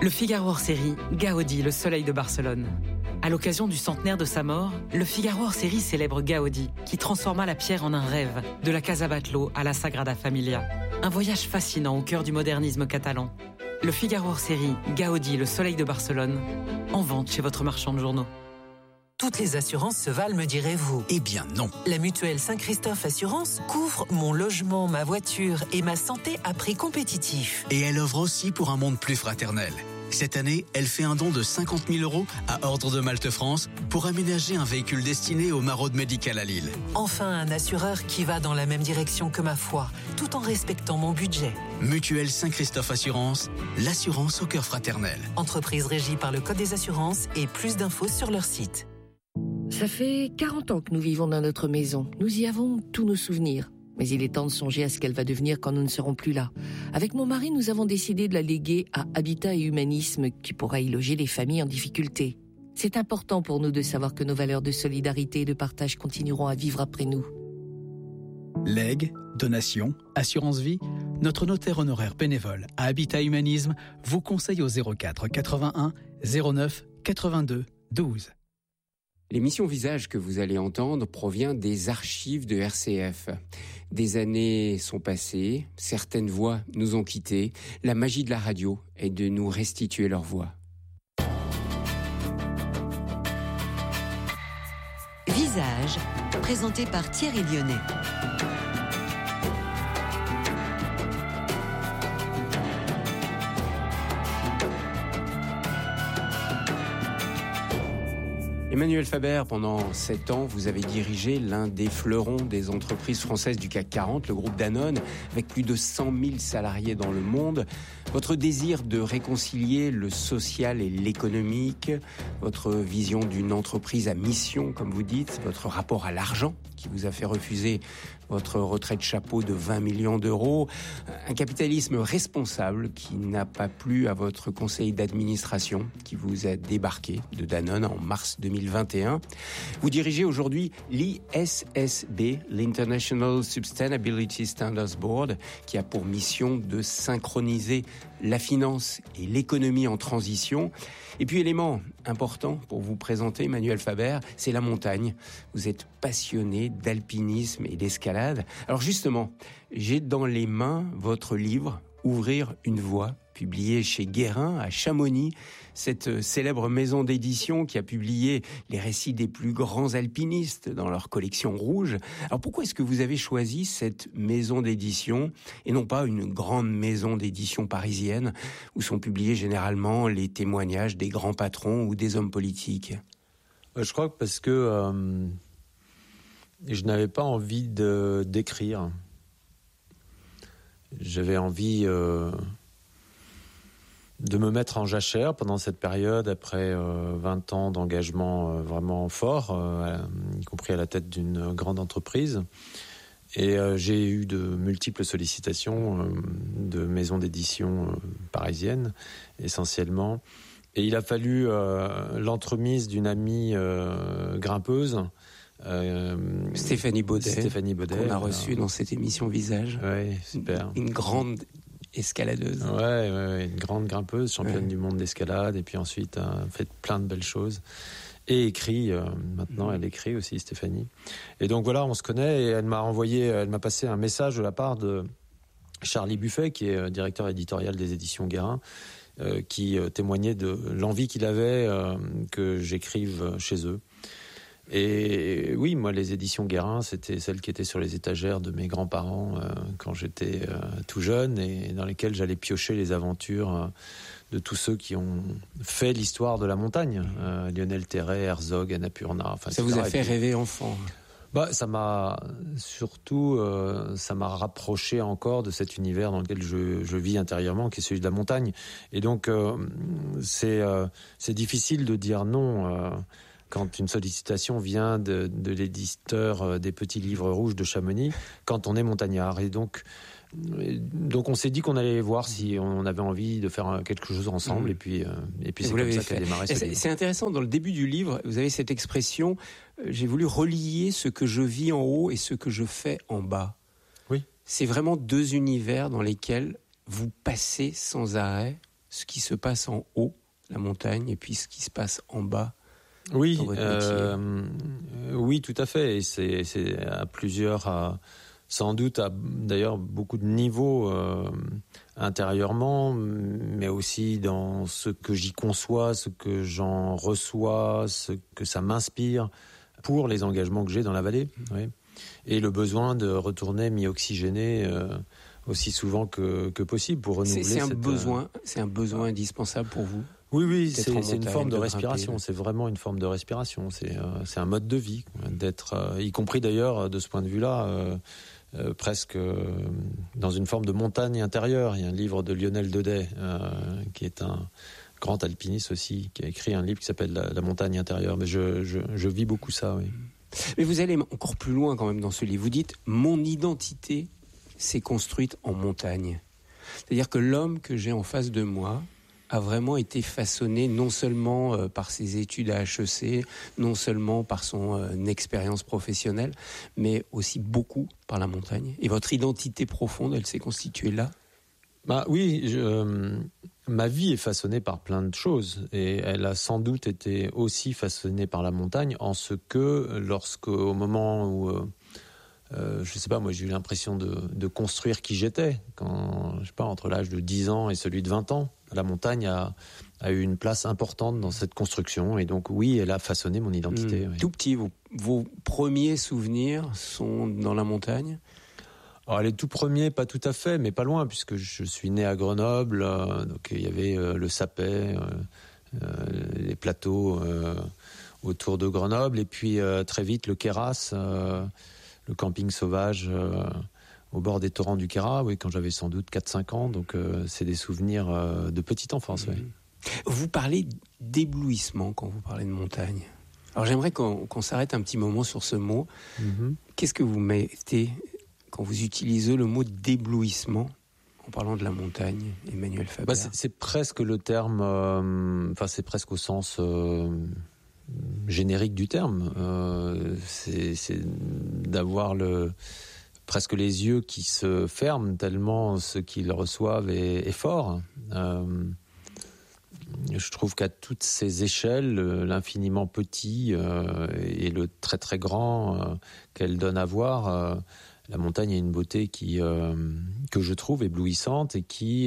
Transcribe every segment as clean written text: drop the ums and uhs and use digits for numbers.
Le Figaro hors-série, Gaudi, le soleil de Barcelone. À l'occasion du centenaire de sa mort, le Figaro hors-série célèbre Gaudi, qui transforma la pierre en un rêve, de la Casa Batlló à la Sagrada Familia. Un voyage fascinant au cœur du modernisme catalan. Le Figaro hors-série, Gaudi, le soleil de Barcelone, en vente chez votre marchand de journaux. Toutes les assurances se valent, me direz-vous? Eh bien non. La mutuelle Saint-Christophe Assurance couvre mon logement, ma voiture et ma santé à prix compétitif. Et elle œuvre aussi pour un monde plus fraternel. Cette année, elle fait un don de 50 000 € à Ordre de Malte France pour aménager un véhicule destiné au maraude médical à Lille. Enfin, un assureur qui va dans la même direction que ma foi, tout en respectant mon budget. Mutuelle Saint-Christophe Assurance, l'assurance au cœur fraternel. Entreprise régie par le Code des assurances et plus d'infos sur leur site. Ça fait 40 ans que nous vivons dans notre maison. Nous y avons tous nos souvenirs. Mais il est temps de songer à ce qu'elle va devenir quand nous ne serons plus là. Avec mon mari, nous avons décidé de la léguer à Habitat et Humanisme, qui pourra y loger les familles en difficulté. C'est important pour nous de savoir que nos valeurs de solidarité et de partage continueront à vivre après nous. Legs, donations, assurance vie, notre notaire honoraire bénévole à Habitat Humanisme vous conseille au 04 81 09 82 12. L'émission Visage que vous allez entendre provient des archives de RCF. Des années sont passées, certaines voix nous ont quittés. La magie de la radio est de nous restituer leur voix. Visage, présenté par Thierry Lyonnais. Emmanuel Faber, pendant 7 ans, vous avez dirigé l'un des fleurons des entreprises françaises du CAC 40, le groupe Danone, avec plus de 100 000 salariés dans le monde. Votre désir de réconcilier le social et l'économique, votre vision d'une entreprise à mission, comme vous dites, votre rapport à l'argent qui vous a fait refuser votre retrait de chapeau de 20 millions d'euros, un capitalisme responsable qui n'a pas plu à votre conseil d'administration qui vous a débarqué de Danone en mars 2021. Vous dirigez aujourd'hui l'ISSB, l'International Sustainability Standards Board, qui a pour mission de synchroniser la finance et l'économie en transition. Et puis, élément important pour vous présenter, Emmanuel Faber, c'est la montagne. Vous êtes passionné d'alpinisme et d'escalade. Alors justement, j'ai dans les mains votre livre « Ouvrir une voie », publié chez Guérin à Chamonix, cette célèbre maison d'édition qui a publié les récits des plus grands alpinistes dans leur collection rouge. Alors pourquoi est-ce que vous avez choisi cette maison d'édition et non pas une grande maison d'édition parisienne où sont publiés généralement les témoignages des grands patrons ou des hommes politiques ? Je crois que parce que je n'avais pas envie d'écrire. J'avais envie de me mettre en jachère pendant cette période, après 20 ans d'engagement vraiment fort, y compris à la tête d'une grande entreprise. Et j'ai eu de multiples sollicitations de maisons d'édition parisiennes, essentiellement. Et il a fallu l'entremise d'une amie grimpeuse, Stéphanie Baudet, qu'on a reçue dans cette émission Visage. Oui, super. Une grande escaladeuse. Ouais, une grande grimpeuse, championne du monde d'escalade, et puis ensuite fait plein de belles choses. Et écrit, maintenant elle écrit aussi, Stéphanie. Et donc voilà, on se connaît, et elle m'a passé un message de la part de Charlie Buffet, qui est directeur éditorial des éditions Guérin, qui témoignait de l'envie qu'il avait que j'écrive chez eux. Et oui, moi, les éditions Guérin, c'était celles qui étaient sur les étagères de mes grands-parents quand j'étais tout jeune, et dans lesquelles j'allais piocher les aventures de tous ceux qui ont fait l'histoire de la montagne. Lionel Terray, Herzog, Annapurna. Enfin, ça vous a fait rêver enfant? Ça m'a surtout, ça m'a rapproché encore de cet univers dans lequel je vis intérieurement, qui est celui de la montagne. Et donc, c'est difficile de dire non quand une sollicitation vient de l'éditeur des petits livres rouges de Chamonix, quand on est montagnard. Et donc on s'est dit qu'on allait voir si on avait envie de faire quelque chose ensemble, et puis c'est comme ça qu'a démarré ce livre. C'est intéressant, dans le début du livre, vous avez cette expression, j'ai voulu relier ce que je vis en haut et ce que je fais en bas. Oui. C'est vraiment deux univers dans lesquels vous passez sans arrêt. ce qui se passe en haut, la montagne, et puis ce qui se passe en bas. Oui, oui, tout à fait. Et c'est à plusieurs, sans doute à d'ailleurs beaucoup de niveaux intérieurement, mais aussi dans ce que j'y conçois, ce que j'en reçois, ce que ça m'inspire pour les engagements que j'ai dans la vallée. Oui. Et le besoin de retourner mi-oxygéné aussi souvent que possible pour renouveler. C'est un besoin indispensable pour vous. Oui, c'est une forme de respiration. C'est vraiment une forme de respiration. C'est un mode de vie d'être, y compris d'ailleurs de ce point de vue-là, presque dans une forme de montagne intérieure. Il y a un livre de Lionel Daudet, qui est un grand alpiniste aussi, qui a écrit un livre qui s'appelle La montagne intérieure. Mais je vis beaucoup ça, oui. Mais vous allez encore plus loin quand même dans ce livre. Vous dites « Mon identité s'est construite en montagne ». C'est-à-dire que l'homme que j'ai en face de moi a vraiment été façonné non seulement par ses études à HEC, non seulement par son expérience professionnelle, mais aussi beaucoup par la montagne. Et votre identité profonde, elle s'est constituée là ? Oui, ma vie est façonnée par plein de choses et elle a sans doute été aussi façonnée par la montagne en ce que au moment où, je sais pas, moi j'ai eu l'impression de construire qui j'étais, quand, je sais pas, entre l'âge de 10 ans et celui de 20 ans, la montagne a eu une place importante dans cette construction et donc oui, elle a façonné mon identité. Oui. Tout petit, vos premiers souvenirs sont dans la montagne ? Alors les tout premiers, pas tout à fait, mais pas loin, puisque je suis né à Grenoble, donc il y avait le Sapet, les plateaux autour de Grenoble, et puis très vite le Queyras, le camping sauvage au bord des torrents du Queyras, oui, quand j'avais sans doute 4-5 ans, donc c'est des souvenirs de petite enfance. Oui. Vous parlez d'éblouissement quand vous parlez de montagne. Alors j'aimerais qu'on s'arrête un petit moment sur ce mot. Qu'est-ce que vous mettez quand vous utilisez le mot d'éblouissement en parlant de la montagne, Emmanuel Faber? C'est presque le terme, c'est presque au sens générique du terme. C'est d'avoir presque les yeux qui se ferment tellement ce qu'ils reçoivent est fort. Je trouve qu'à toutes ces échelles, l'infiniment petit et le très très grand qu'elle donne à voir, la montagne a une beauté que je trouve éblouissante et qui,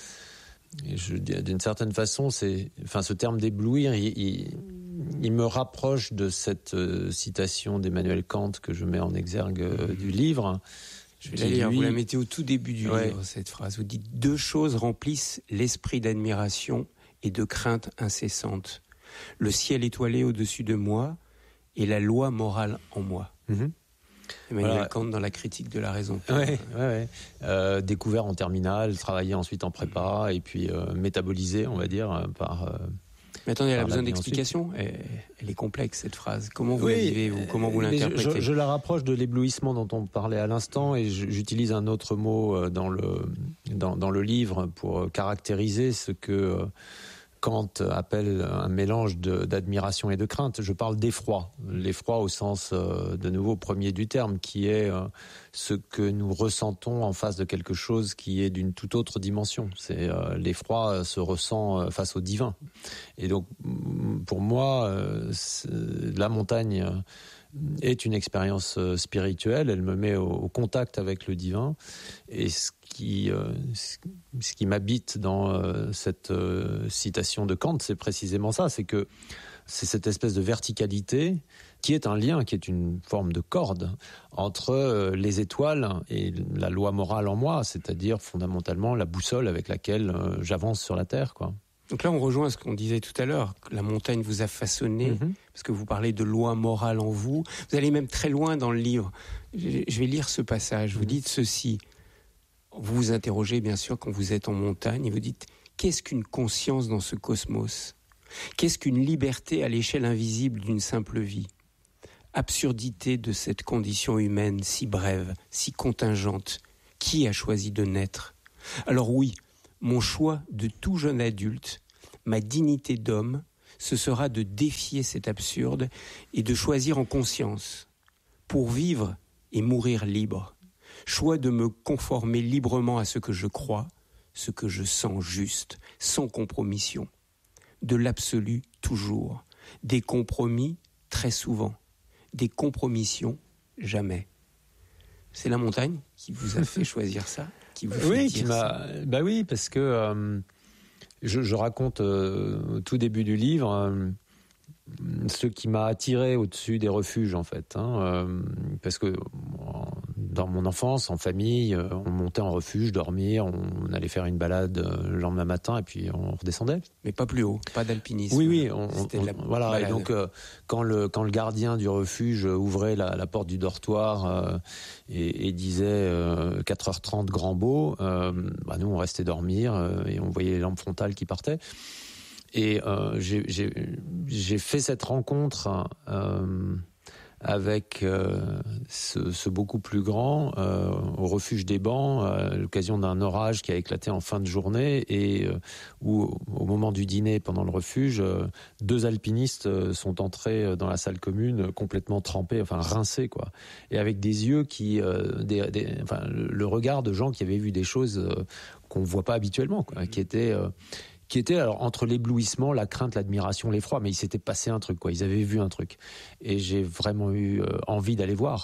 d'une certaine façon, ce terme d'éblouir, il me rapproche de cette citation d'Emmanuel Kant que je mets en exergue du livre. Je vais la lire. Vous la mettez au tout début du livre, cette phrase. Vous dites « Deux choses remplissent l'esprit d'admiration et de crainte incessante. Le ciel étoilé au-dessus de moi et la loi morale en moi. » Emmanuel Kant dans la critique de la raison. Découvert en terminale, travaillé ensuite en prépa et puis métabolisé, on va dire, par... Mais attendez, elle a besoin d'explications. Elle est complexe, cette phrase. Comment vous la vivez, ou comment vous l'interprétez? Je la rapproche de l'éblouissement dont on parlait à l'instant et j'utilise un autre mot dans le livre pour caractériser ce que Kant appelle un mélange d'admiration et de crainte. Je parle d'effroi. L'effroi au sens, de nouveau, premier du terme, qui est ce que nous ressentons en face de quelque chose qui est d'une toute autre dimension. L'effroi se ressent face au divin. Et donc, pour moi, la montagne est une expérience spirituelle. Elle me met au contact avec le divin. Et ce qui m'habite dans cette citation de Kant, c'est précisément ça, c'est que c'est cette espèce de verticalité qui est un lien, qui est une forme de corde entre les étoiles et la loi morale en moi, c'est-à-dire fondamentalement la boussole avec laquelle j'avance sur la Terre, quoi. Donc là, on rejoint ce qu'on disait tout à l'heure, que la montagne vous a façonné, parce que vous parlez de loi morale en vous. Vous allez même très loin dans le livre. Je vais lire ce passage. Vous dites ceci. Vous vous interrogez, bien sûr, quand vous êtes en montagne, et vous dites « Qu'est-ce qu'une conscience dans ce cosmos ? Qu'est-ce qu'une liberté à l'échelle invisible d'une simple vie ? Absurdité de cette condition humaine si brève, si contingente. Qui a choisi de naître ? Alors oui, mon choix de tout jeune adulte, ma dignité d'homme, ce sera de défier cet absurde et de choisir en conscience, pour vivre et mourir libre. Choix de me conformer librement à ce que je crois, ce que je sens juste, sans compromission. De l'absolu toujours. Des compromis très souvent. Des compromissions jamais. C'est la montagne qui vous a fait choisir ça, qui vous fait dire ça. Bah oui, parce que je raconte au tout début du livre ce qui m'a attiré au-dessus des refuges, en fait. Parce que dans mon enfance, en famille, on montait en refuge, dormir, on allait faire une balade le lendemain matin et puis on redescendait. Mais pas plus haut, pas d'alpinisme. Oui, voilà. balade. Et donc, quand le gardien du refuge ouvrait la porte du dortoir et disait 4h30 grand beau, nous on restait dormir et on voyait les lampes frontales qui partaient. Et j'ai fait cette rencontre avec ce beaucoup plus grand au refuge des Bancs à l'occasion d'un orage qui a éclaté en fin de journée et où au moment du dîner pendant le refuge 2 alpinistes sont entrés dans la salle commune complètement trempés, enfin rincés quoi, et avec des yeux qui le regard de gens qui avaient vu des choses qu'on voit pas habituellement quoi, qui étaient alors entre l'éblouissement, la crainte, l'admiration, l'effroi, mais il s'était passé un truc, quoi. Ils avaient vu un truc, et j'ai vraiment eu envie d'aller voir.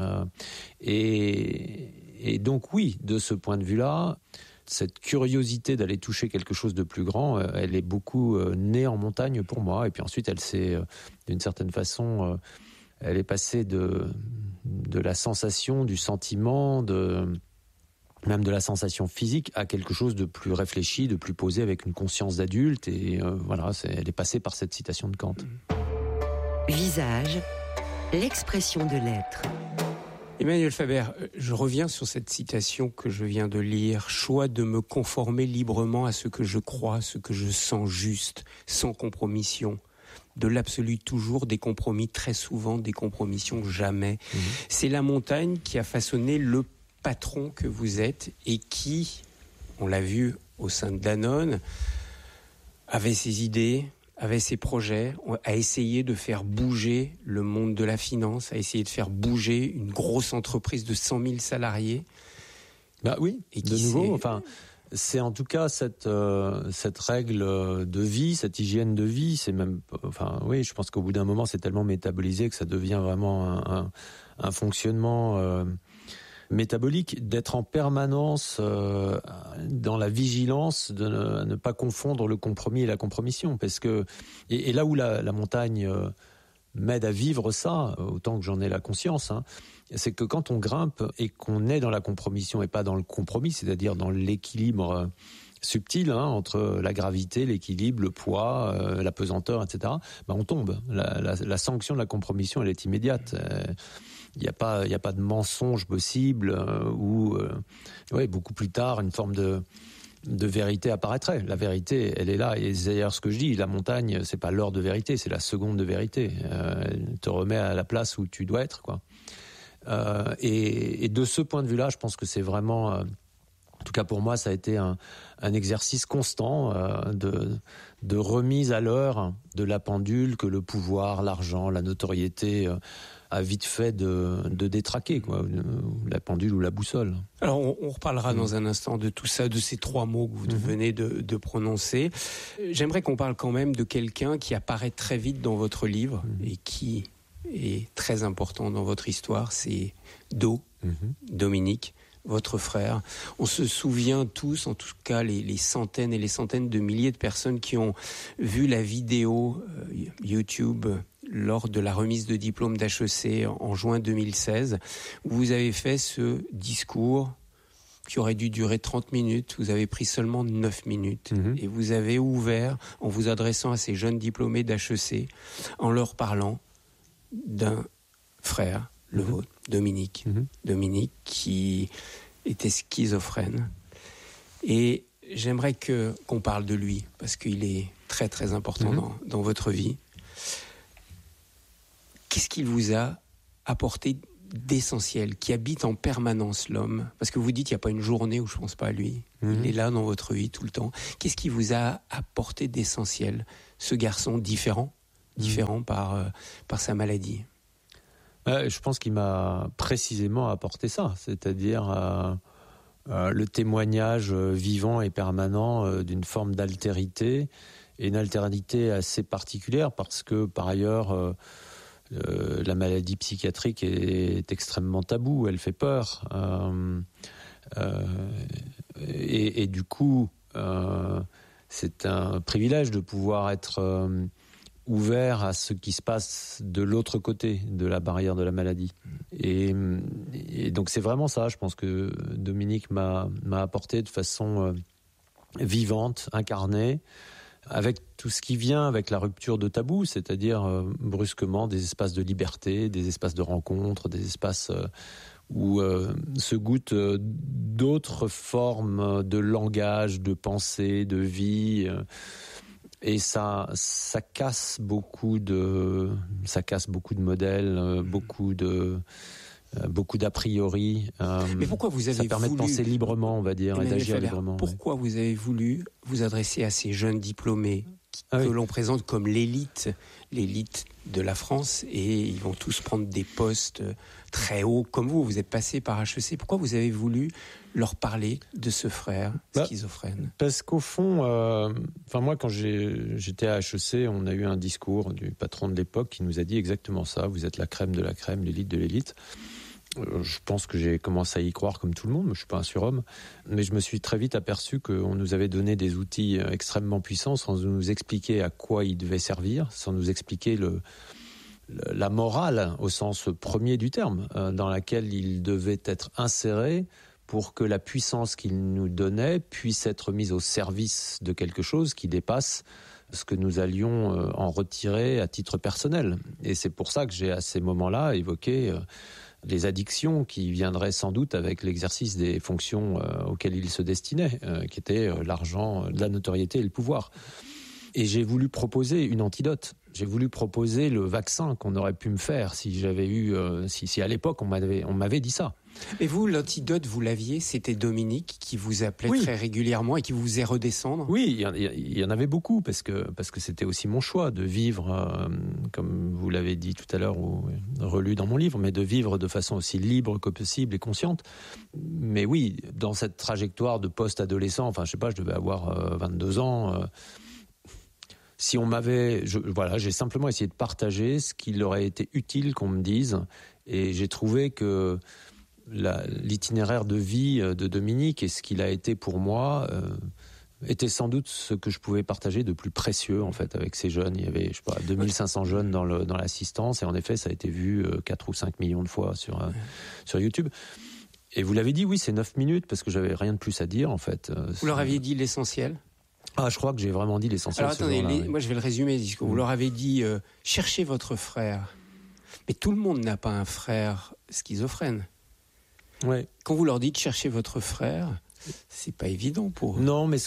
Et donc oui, de ce point de vue-là, cette curiosité d'aller toucher quelque chose de plus grand, elle est beaucoup née en montagne pour moi. Et puis ensuite, elle s'est, d'une certaine façon, elle est passée de la sensation, du sentiment, même de la sensation physique à quelque chose de plus réfléchi, de plus posé, avec une conscience d'adulte. Et elle est passée par cette citation de Kant. Visage, l'expression de l'être. Emmanuel Faber, je reviens sur cette citation que je viens de lire. Choix de me conformer librement à ce que je crois, ce que je sens juste, sans compromission. De l'absolu toujours, des compromis très souvent, des compromissions jamais. C'est la montagne qui a façonné le patron que vous êtes et qui, on l'a vu au sein de Danone, avait ses idées, avait ses projets, a essayé de faire bouger le monde de la finance, a essayé de faire bouger une grosse entreprise de 100 000 salariés. Bah oui, et de nouveau, c'est en tout cas cette règle de vie, cette hygiène de vie, c'est même, je pense qu'au bout d'un moment, c'est tellement métabolisé que ça devient vraiment un fonctionnement métabolique, d'être en permanence dans la vigilance de ne pas confondre le compromis et la compromission, parce que et là où la montagne m'aide à vivre ça, autant que j'en ai la conscience, c'est que quand on grimpe et qu'on est dans la compromission et pas dans le compromis, c'est-à-dire dans l'équilibre subtil entre la gravité, l'équilibre, le poids, la pesanteur, etc., on tombe. La sanction de la compromission, elle est immédiate. Il n'y a pas de mensonge possible ou beaucoup plus tard une forme de vérité apparaîtrait. La vérité, elle est là, et c'est d'ailleurs ce que je dis, la montagne, c'est pas l'heure de vérité, c'est la seconde de vérité. Elle te remet à la place où tu dois être, quoi. Et de ce point de vue-là, je pense que c'est vraiment, en tout cas pour moi, ça a été un exercice constant de remise à l'heure de la pendule que le pouvoir, l'argent, la notoriété a vite fait de détraquer, quoi, la pendule ou la boussole. Alors on reparlera dans un instant de tout ça, de ces 3 mots que vous venez de prononcer. J'aimerais qu'on parle quand même de quelqu'un qui apparaît très vite dans votre livre et qui est très important dans votre histoire, c'est Dominique, votre frère. On se souvient tous, en tout cas les centaines et les centaines de milliers de personnes qui ont vu la vidéo YouTube lors de la remise de diplôme d'HEC en juin 2016, où vous avez fait ce discours qui aurait dû durer 30 minutes. Vous avez pris seulement 9 minutes et vous avez ouvert en vous adressant à ces jeunes diplômés d'HEC, en leur parlant d'un frère, le vôtre, Dominique. Dominique qui était schizophrène. Et j'aimerais qu'on parle de lui, parce qu'il est très très important dans votre vie. Qu'est-ce qu'il vous a apporté d'essentiel, qui habite en permanence l'homme? Parce que vous dites qu'il n'y a pas une journée où je ne pense pas à lui. Il est là dans votre vie tout le temps. Qu'est-ce qui vous a apporté d'essentiel, ce garçon différent par sa maladie? Je pense qu'il m'a précisément apporté ça, c'est-à-dire le témoignage vivant et permanent d'une forme d'altérité, et une altérité assez particulière parce que, par ailleurs, la maladie psychiatrique est extrêmement taboue, elle fait peur. Et du coup, c'est un privilège de pouvoir être ouvert à ce qui se passe de l'autre côté de la barrière de la maladie. Et donc c'est vraiment ça, je pense que Dominique m'a apporté de façon vivante, incarnée, avec tout ce qui vient avec la rupture de tabou, c'est-à-dire brusquement des espaces de liberté, des espaces de rencontre, des espaces où se goûtent d'autres formes de langage, de pensée, de vie. Et ça casse beaucoup de modèles, beaucoup d'a priori. Mais pourquoi vous avez ça permet voulu, de penser librement, on va dire, et d'agir librement. Pourquoi vous avez voulu vous adresser à ces jeunes diplômés que l'on présente comme l'élite de la France, et ils vont tous prendre des postes très hauts comme vous. Vous êtes passé par HEC. Pourquoi vous avez voulu leur parler de ce frère schizophrène? Parce qu'au fond, moi, quand j'étais à HEC, on a eu un discours du patron de l'époque qui nous a dit exactement ça. Vous êtes la crème de la crème, l'élite de l'élite. Je pense que j'ai commencé à y croire comme tout le monde, mais je ne suis pas un surhomme. Mais je me suis très vite aperçu qu'on nous avait donné des outils extrêmement puissants sans nous expliquer à quoi ils devaient servir, sans nous expliquer la morale au sens premier du terme, dans laquelle ils devaient être insérés pour que la puissance qu'ils nous donnaient puisse être mise au service de quelque chose qui dépasse ce que nous allions en retirer à titre personnel. Et c'est pour ça que j'ai à ces moments-là évoqué les addictions qui viendraient sans doute avec l'exercice des fonctions auxquelles il se destinait, qui étaient l'argent, la notoriété et le pouvoir. Et j'ai voulu proposer une antidote. J'ai voulu proposer le vaccin qu'on aurait pu me faire si j'avais eu, si à l'époque on m'avait dit ça. Et vous, l'antidote, vous l'aviez, c'était Dominique qui vous appelait très régulièrement et qui vous faisait redescendre? Oui, il y en avait beaucoup parce que c'était aussi mon choix de vivre, comme vous l'avez dit tout à l'heure ou relu dans mon livre, mais de vivre de façon aussi libre que possible et consciente. Mais oui, dans cette trajectoire de post-adolescent, je sais pas, je devais avoir 22 ans. Si on m'avait, j'ai simplement essayé de partager ce qu'il aurait été utile qu'on me dise, et j'ai trouvé que l'itinéraire de vie de Dominique et ce qu'il a été pour moi était sans doute ce que je pouvais partager de plus précieux en fait avec ces jeunes. Il y avait 2500 jeunes dans l'assistance, et en effet ça a été vu 4 ou 5 millions de fois sur YouTube. Et vous l'avez dit, oui, c'est 9 minutes parce que j'avais rien de plus à dire en fait. Vous leur aviez dit l'essentiel? Je crois que j'ai vraiment dit l'essentiel. Alors attendez, moi je vais le résumer. Vous leur avez dit cherchez votre frère. Mais tout le monde n'a pas un frère schizophrène. Ouais. Quand vous leur dites cherchez votre frère, c'est pas évident pour eux. Non, mais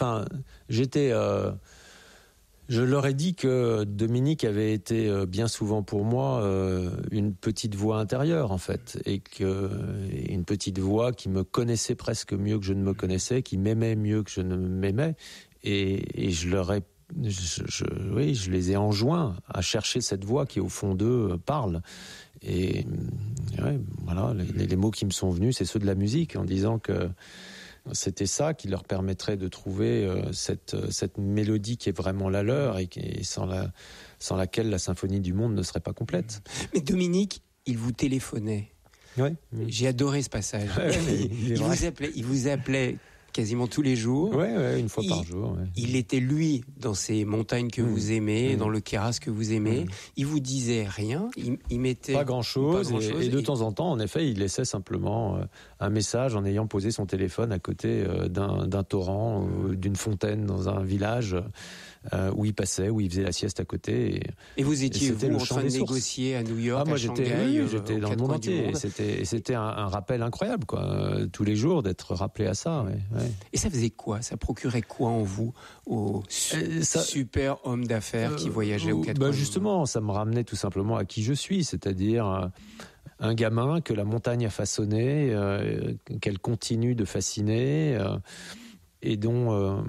je leur ai dit que Dominique avait été bien souvent pour moi une petite voix intérieure en fait, et une petite voix qui me connaissait presque mieux que je ne me connaissais, qui m'aimait mieux que je ne m'aimais, et je les ai enjoints à chercher cette voix qui au fond d'eux parle. Et voilà, les mots qui me sont venus, c'est ceux de la musique, en disant que c'était ça qui leur permettrait de trouver cette mélodie qui est vraiment la leur, et sans laquelle la symphonie du monde ne serait pas complète. Mais Dominique, il vous téléphonait. Ouais. J'ai adoré ce passage. Il vous appelait quasiment tous les jours. Une fois par jour. Ouais. Il était, lui, dans ces montagnes que vous aimez, dans le Queyras que vous aimez. Il vous disait rien, il mettait... Pas grand-chose, et de temps en temps, en effet, il laissait simplement un message en ayant posé son téléphone à côté d'un torrent, d'une fontaine dans un village où il passait, où il faisait la sieste à côté. Et vous étiez, vous, en train de négocier à New York, à Shanghai, j'étais dans le monde entier. Et c'était un rappel incroyable, quoi. Tous les jours, d'être rappelé à ça. Ouais. Et ça faisait quoi? Ça procurait quoi en vous, au super homme d'affaires qui voyageait aux quatre coins? Justement, ça me ramenait tout simplement à qui je suis, c'est-à-dire un gamin que la montagne a façonné, qu'elle continue de fasciner, et dont,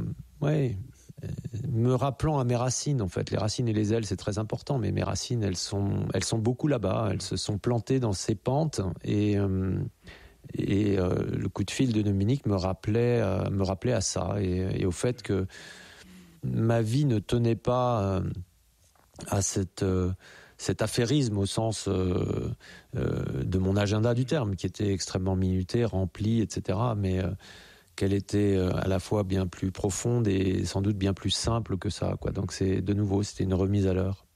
me rappelant à mes racines, en fait. Les racines et les ailes, c'est très important, mais mes racines, elles sont beaucoup là-bas. Elles se sont plantées dans ces pentes, et le coup de fil de Dominique me rappelait à ça et au fait que ma vie ne tenait pas à cet affairisme au sens de mon agenda du terme, qui était extrêmement minuté, rempli, etc. Mais qu'elle était à la fois bien plus profonde et sans doute bien plus simple que ça, quoi. Donc c'était une remise à l'heure.